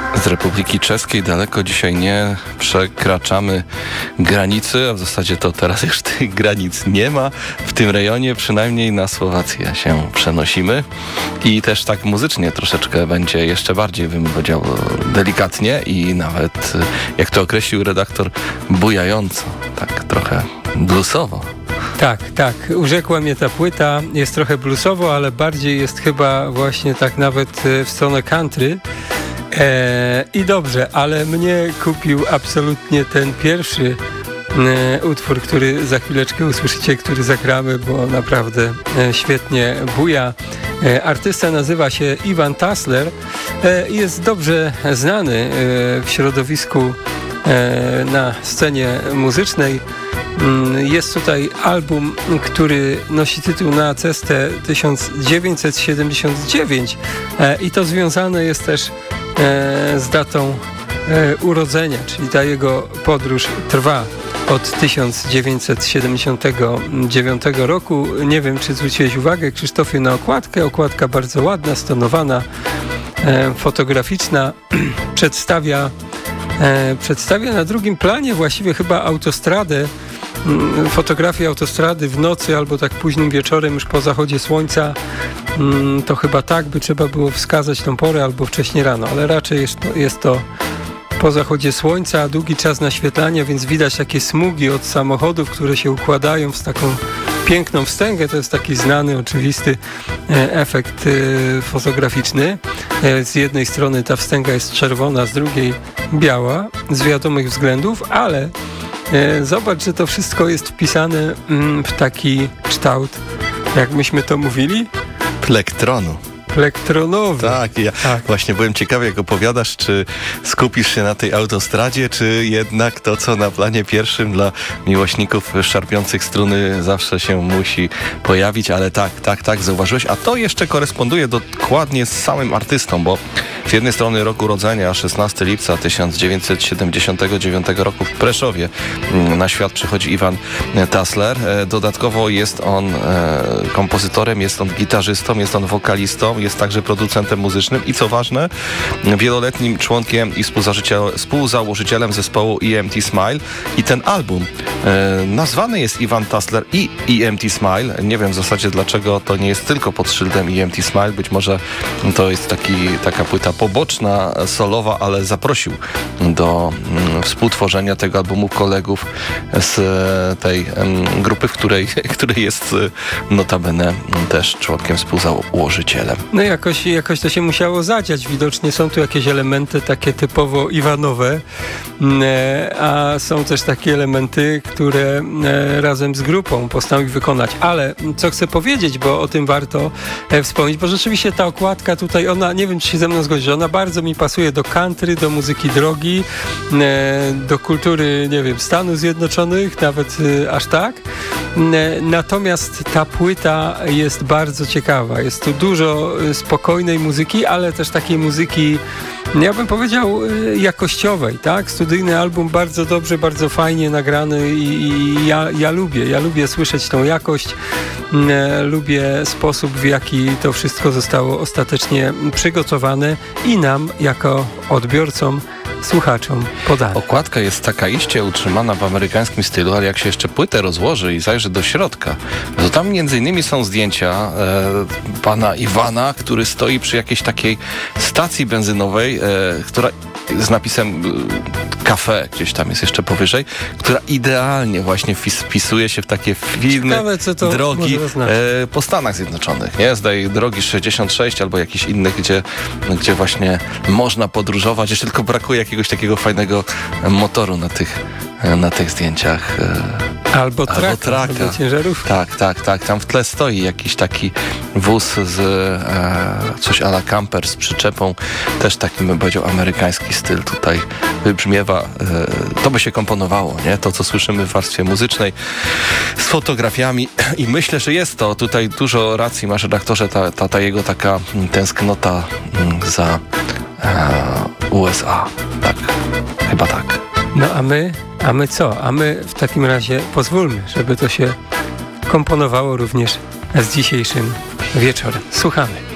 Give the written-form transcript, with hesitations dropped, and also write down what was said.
Z Republiki Czeskiej daleko dzisiaj nie przekraczamy granicy, a w zasadzie to teraz już tych granic nie ma. W tym rejonie przynajmniej na Słowację się przenosimy i też tak muzycznie troszeczkę będzie jeszcze bardziej, bym powiedział, delikatnie i nawet, jak to określił redaktor, bujająco, tak trochę bluesowo. Tak, urzekła mnie ta płyta, jest trochę bluesowo, ale bardziej jest chyba właśnie tak nawet w stronę country. I dobrze, ale mnie kupił absolutnie ten pierwszy utwór, który za chwileczkę usłyszycie, który zagramy, bo naprawdę świetnie buja. Artysta nazywa się Iwan Tasler, jest dobrze znany w środowisku na scenie muzycznej. Jest tutaj album, który nosi tytuł Na cestę 1979 i to związane jest też z datą urodzenia, czyli ta jego podróż trwa od 1979 roku. Nie wiem, czy zwróciłeś uwagę, Krzysztofie, na okładkę. Okładka bardzo ładna, stonowana, fotograficzna. Przedstawia na drugim planie właściwie chyba autostradę, fotografię autostrady w nocy albo tak późnym wieczorem już po zachodzie słońca. To chyba tak by trzeba było wskazać tą porę albo wcześniej rano, ale raczej jest to po zachodzie słońca, długi czas naświetlania, więc widać takie smugi od samochodów, które się układają w taką piękną wstęgę. To jest taki znany, oczywisty efekt fotograficzny. Z jednej strony ta wstęga jest czerwona, z drugiej biała, z wiadomych względów, ale zobacz, że to wszystko jest wpisane w taki kształt, jak myśmy to mówili? Plektronu. Plektronowy. Tak, właśnie byłem ciekawy, jak opowiadasz, czy skupisz się na tej autostradzie, czy jednak to, co na planie pierwszym dla miłośników szarpiących struny zawsze się musi pojawić, ale tak, zauważyłeś. A to jeszcze koresponduje dokładnie z samym artystą, bo z jednej strony rok urodzenia, 16 lipca 1979 roku w Preszowie na świat przychodzi Iwan Tasler. Dodatkowo jest on kompozytorem, jest on gitarzystą, jest on wokalistą, jest także producentem muzycznym i co ważne, wieloletnim członkiem i współzałożycielem zespołu EMT Smile i ten album nazwany jest Iwan Tasler i EMT Smile. Nie wiem w zasadzie dlaczego to nie jest tylko pod szyldem EMT Smile, być może to jest taka płyta poboczna, solowa, ale zaprosił do współtworzenia tego albumu kolegów z tej grupy, w której jest notabene też członkiem współzałożycielem. No jakoś to się musiało zadziać. Widocznie są tu jakieś elementy takie typowo Iwanowe, a są też takie elementy, które razem z grupą postanowił wykonać. Ale co chcę powiedzieć, bo o tym warto wspomnieć, bo rzeczywiście ta okładka tutaj, ona, nie wiem, czy się ze mną zgodzi, że ona bardzo mi pasuje do country, do muzyki drogi, do kultury, nie wiem, Stanów Zjednoczonych, nawet aż tak. Natomiast ta płyta jest bardzo ciekawa. Jest tu dużo spokojnej muzyki, ale też takiej muzyki, ja bym powiedział, jakościowej, tak? Studyjny album bardzo dobrze, bardzo fajnie nagrany i ja lubię słyszeć tą jakość, lubię sposób, w jaki to wszystko zostało ostatecznie przygotowane i nam, jako odbiorcom, słuchaczom podane. Okładka jest taka iście utrzymana w amerykańskim stylu, ale jak się jeszcze płytę rozłoży i zajrzy do środka, to tam między innymi są zdjęcia pana Iwana, który stoi przy jakiejś takiej stacji benzynowej, która z napisem Cafe, gdzieś tam jest jeszcze powyżej, która idealnie właśnie wpisuje się w takie filmy, drogi po Stanach Zjednoczonych, nie? Zdaje drogi 66 albo jakichś innych, gdzie właśnie można podróżować, jeszcze tylko brakuje jakiegoś takiego fajnego motoru na tych zdjęciach. Albo traka. Albo ciężarówka. Tak. Tam w tle stoi jakiś taki wóz z coś a la camper z przyczepą. Też taki, bym powiedział, amerykański styl tutaj wybrzmiewa. To by się komponowało, nie? To, co słyszymy w warstwie muzycznej z fotografiami i myślę, że jest to. Tutaj dużo racji masz, redaktorze, ta jego taka tęsknota za USA. Tak, chyba tak. No a my co? A my w takim razie pozwólmy, żeby to się komponowało również z dzisiejszym wieczorem. Słuchamy.